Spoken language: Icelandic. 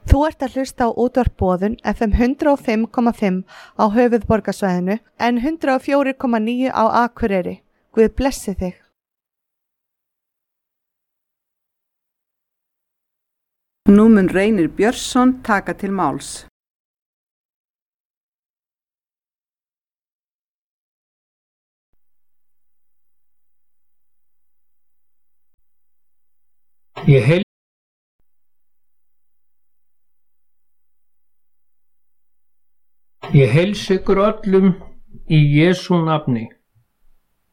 Þú ert að hlusta á útvarp Boðun FM 105,5 á höfuðborgarsvæðinu en 104,9 á Akureyri. Guð blessi þig. Nú mun Reynir Björnsson taka til máls. Ég heilsa ykkur öllum í Jesú nafni.